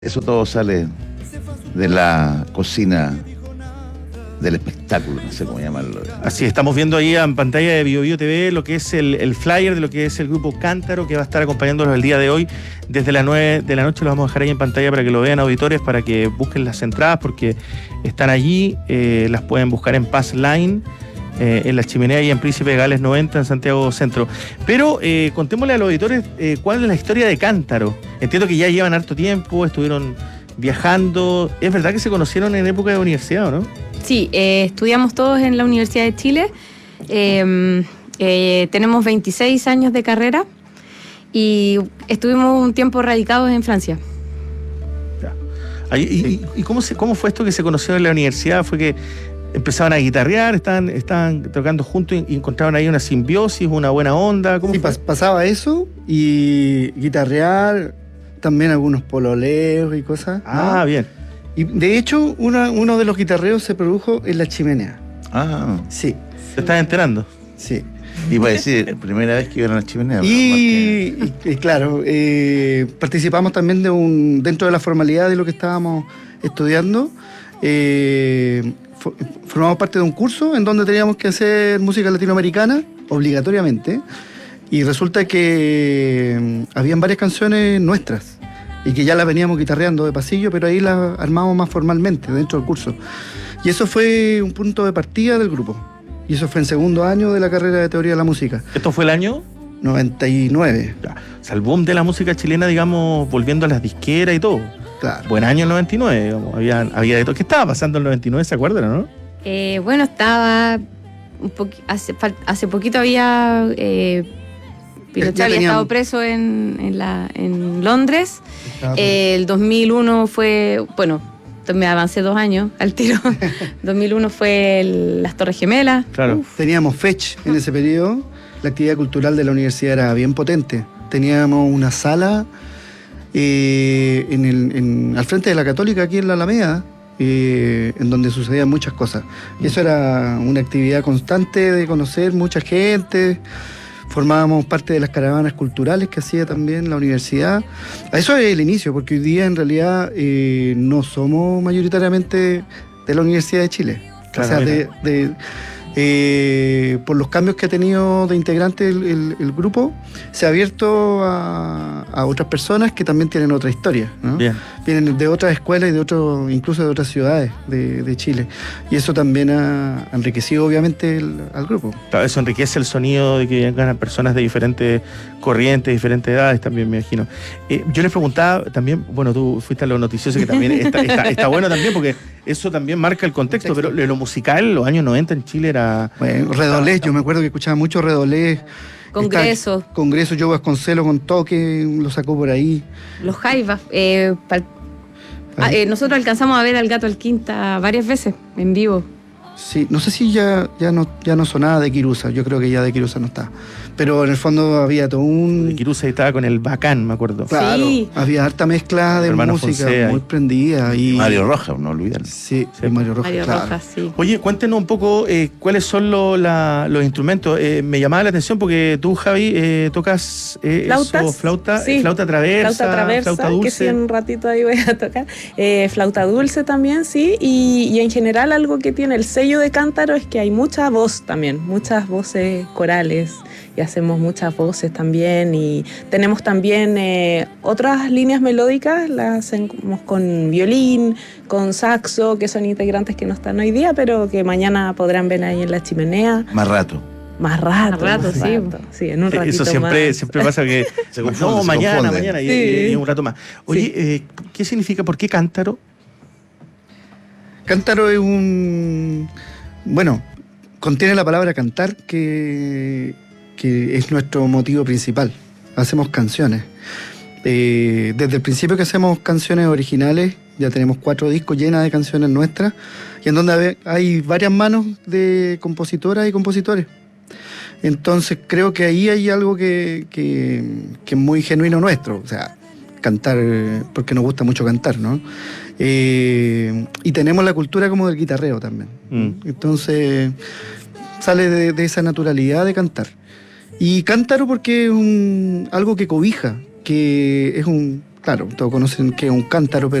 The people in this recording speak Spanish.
Eso todo sale de la cocina del espectáculo, no sé cómo llamarlo. Así, estamos viendo ahí en pantalla de BioBio TV lo que es el flyer de lo que es el grupo Cántaro, que va a estar acompañándolos el día de hoy. Desde las 9 de la noche lo vamos a dejar ahí en pantalla para que lo vean, auditores, para que busquen las entradas, porque están allí, las pueden buscar en Pass Line, en La Chimenea y en Príncipe de Gales 90, en Santiago Centro. Pero contémosle a los auditores cuál es la historia de Cántaro. Entiendo que ya llevan harto tiempo, estuvieron viajando. ¿Es verdad que se conocieron en época de universidad o no? Sí, estudiamos todos en la Universidad de Chile. Tenemos 26 años de carrera y estuvimos un tiempo radicados en Francia. Ya. ¿Y cómo fue esto que se conocieron en la universidad? ¿Fue que empezaban a guitarrear, estaban tocando juntos y encontraron ahí una simbiosis, una buena onda? Sí, pasaba eso y guitarrear, también algunos pololeos y cosas. Ah, ¿no? Bien. Y de hecho, uno de los guitarreos se produjo en La Chimenea. Ah, sí. ¿Te estás enterando? Sí. Iba a decir, primera vez que iban a La Chimenea. Y claro, participamos también dentro de la formalidad de lo que estábamos estudiando. Formamos parte de un curso en donde teníamos que hacer música latinoamericana, obligatoriamente. Y resulta que habían varias canciones nuestras y que ya las veníamos guitarreando de pasillo, pero ahí las armamos más formalmente dentro del curso. Y eso fue un punto de partida del grupo. Y eso fue en segundo año de la carrera de Teoría de la Música. ¿Esto fue el año? 99. Ya. O sea, el boom de la música chilena, digamos, volviendo a las disqueras y todo. Claro. Buen año el 99, digamos. Había de todo. ¿Qué estaba pasando en el 99? ¿Se acuerdan, no? Bueno, estaba hace poquito había Pinochet había estado preso en Londres. El 2001 fue, bueno, me avancé 2 años al tiro. 2001 fue las Torres Gemelas. Claro. Teníamos FECH en ese periodo. La actividad cultural de la universidad era bien potente. Teníamos una sala al frente de la Católica, aquí en la Alameda, en donde sucedían muchas cosas. Y eso era una actividad constante de conocer mucha gente. Formábamos parte de las caravanas culturales que hacía también la universidad. Eso es el inicio, porque hoy día en realidad no somos mayoritariamente de la Universidad de Chile. Claro, o sea, por los cambios que ha tenido de integrante el grupo, se ha abierto a otras personas que también tienen otra historia, ¿no? Bien. Vienen de otras escuelas y incluso de otras ciudades de Chile. Y eso también ha enriquecido obviamente al grupo. Claro, eso enriquece el sonido de que vengan personas de diferentes corrientes, diferentes edades también, me imagino. Yo les preguntaba también, bueno, tú fuiste a lo noticioso, que también está bueno también, porque eso también marca el contexto, pero lo musical, los añños 90 en Chile era... Bueno, Redolés, yo me acuerdo que escuchaba mucho Redolés. Congreso, Joe Vasconcelos con Toque, lo sacó por ahí. Los Jaivas. Nosotros alcanzamos a ver al Gato Alquinta varias veces en vivo. Sí, no sé si ya no sonaba de Quirusa, yo creo que ya de Quirusa no está. Pero en el fondo había todo De Quirusa estaba con el Bacán, me acuerdo. Claro, sí. Había harta mezcla de música Fonsea, muy prendida. Y Mario Rojas, no olvidarlo. Sí, Mario Rojas. Mario Rojas, sí. Oye, cuéntenos un poco cuáles son los instrumentos. Me llamaba la atención porque tú, Javi, tocas flauta, sí. Flauta traversa, flauta dulce. Que sí, en un ratito ahí voy a tocar. Flauta dulce también, sí. Y en general algo que tiene el sello de Cántaro es que hay mucha voz también, muchas voces corales. Y hacemos muchas voces también, y tenemos también otras líneas melódicas, las hacemos con violín, con saxo, que son integrantes que no están hoy día, pero que mañana podrán ver ahí en La Chimenea. Más rato, sí. Sí, en un ratito eso siempre pasa que se confunde, mañana, sí. y un rato más. Oye, sí. ¿Qué significa? ¿Por qué Cántaro? Cántaro es contiene la palabra cantar, que es nuestro motivo principal. Hacemos canciones. Desde el principio que hacemos canciones originales, ya tenemos 4 discos llenos de canciones nuestras, y en donde hay varias manos de compositoras y compositores. Entonces creo que ahí hay algo que es muy genuino nuestro, o sea, cantar, porque nos gusta mucho cantar, ¿no? Y tenemos la cultura como del guitarreo también. Entonces sale de esa naturalidad de cantar. Y Cántaro porque es algo que cobija, que es claro, todos conocen que es un cántaro,